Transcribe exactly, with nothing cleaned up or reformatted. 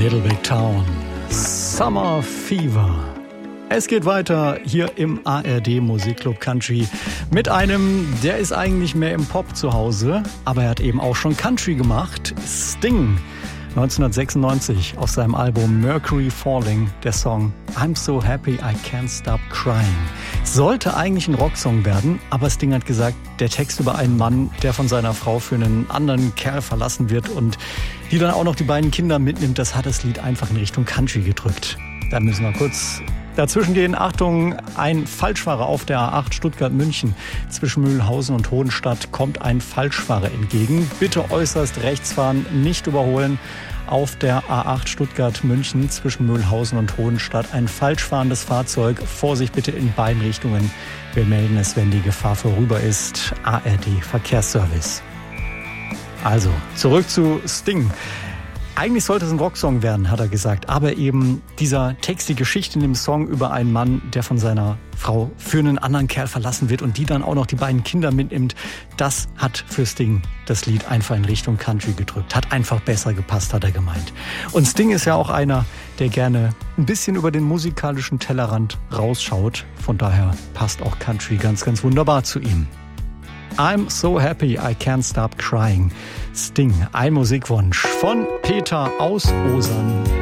Little Big Town, Summer Fever. Es geht weiter hier im A R D Musikclub Country mit einem, der ist eigentlich mehr im Pop zu Hause, aber er hat eben auch schon Country gemacht. Sting, neunzehnhundertsechsundneunzig auf seinem Album Mercury Falling, der Song I'm So Happy I Can't Stop Crying. Sollte eigentlich ein Rocksong werden, aber Sting hat gesagt, der Text über einen Mann, der von seiner Frau für einen anderen Kerl verlassen wird und die dann auch noch die beiden Kinder mitnimmt, das hat das Lied einfach in Richtung Country gedrückt. Da müssen wir kurz dazwischen gehen. Achtung, ein Falschfahrer auf der A acht Stuttgart-München. Zwischen Mühlhausen und Hohenstadt kommt ein Falschfahrer entgegen. Bitte äußerst rechts fahren, nicht überholen. Auf der A acht Stuttgart-München zwischen Mühlhausen und Hohenstadt ein falsch fahrendes Fahrzeug. Vorsicht bitte in beiden Richtungen. Wir melden es, wenn die Gefahr vorüber ist. A R D Verkehrsservice. Also, zurück zu Sting. Eigentlich sollte es ein Rocksong werden, hat er gesagt. Aber eben dieser Text, die Geschichte in dem Song über einen Mann, der von seiner Frau für einen anderen Kerl verlassen wird und die dann auch noch die beiden Kinder mitnimmt, das hat für Sting das Lied einfach in Richtung Country gedrückt. Hat einfach besser gepasst, hat er gemeint. Und Sting ist ja auch einer, der gerne ein bisschen über den musikalischen Tellerrand rausschaut. Von daher passt auch Country ganz, ganz wunderbar zu ihm. I'm so happy I can't stop crying. Sting, ein Musikwunsch von Peter aus Osern.